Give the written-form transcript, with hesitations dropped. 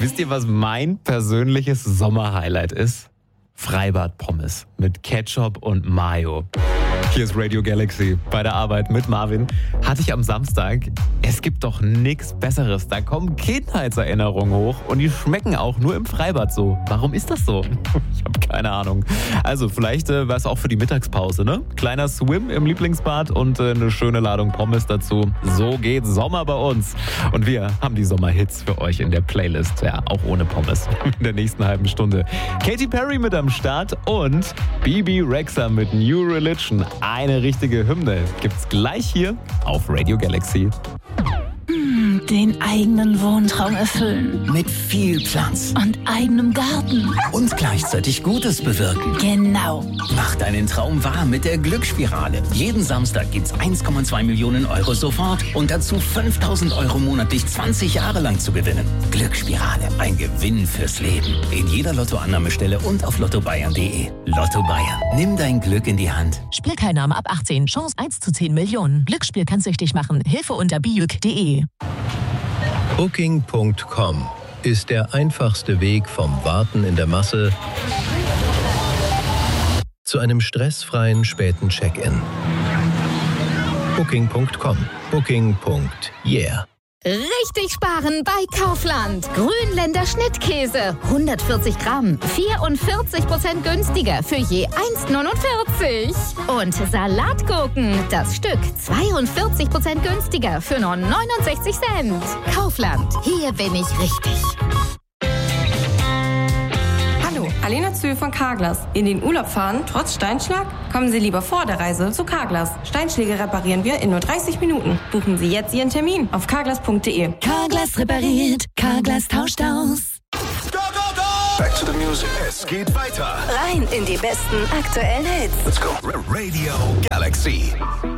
Wisst ihr, was mein persönliches Sommerhighlight ist? Freibad-Pommes mit Ketchup und Mayo. Hier ist Radio Galaxy bei der Arbeit mit Marvin. Hatte ich am Samstag. Es gibt doch nichts Besseres. Da kommen Kindheitserinnerungen hoch und die schmecken auch nur im Freibad so. Warum ist das so? Ich habe keine Ahnung. Also vielleicht war es auch für die Mittagspause, ne? Kleiner Swim im Lieblingsbad und eine schöne Ladung Pommes dazu. So geht Sommer bei uns. Und wir haben die Sommerhits für euch in der Playlist. Ja, auch ohne Pommes. In der nächsten halben Stunde. Katy Perry mit am Start und Bebe Rexha mit New Religion. Eine richtige Hymne gibt's gleich hier auf Radio Galaxy. Den eigenen Wohntraum erfüllen. Mit viel Platz. Und eigenem Garten. Und gleichzeitig Gutes bewirken. Genau. Mach deinen Traum wahr mit der Glücksspirale. Jeden Samstag gibt's 1,2 Millionen Euro sofort und dazu 5.000 Euro monatlich 20 Jahre lang zu gewinnen. Glücksspirale, ein Gewinn fürs Leben. In jeder Lottoannahmestelle und auf lottobayern.de. Lotto Bayern, nimm dein Glück in die Hand. Spielteilnahme ab 18, Chance 1 zu 10 Millionen. Glücksspiel kann süchtig machen. Hilfe unter biuk.de. Booking.com ist der einfachste Weg vom Warten in der Masse zu einem stressfreien späten Check-in. Booking.com. Booking.yeah. Richtig sparen bei Kaufland. Grünländer Schnittkäse. 140 Gramm. 44% günstiger für je 1,49. Und Salatgurken. Das Stück 42% günstiger für nur 69 Cent. Kaufland. Hier bin ich richtig. Hallo, Alena Zühl von Carglass. In den Urlaub fahren, trotz Steinschlag? Kommen Sie lieber vor der Reise zu Carglass. Steinschläge reparieren wir in nur 30 Minuten. Buchen Sie jetzt Ihren Termin auf carglass.de. Carglass repariert. Carglass tauscht aus. Go, go, go! Back to the music. Es geht weiter. Rein in die besten aktuellen Hits. Let's go. Radio Galaxy.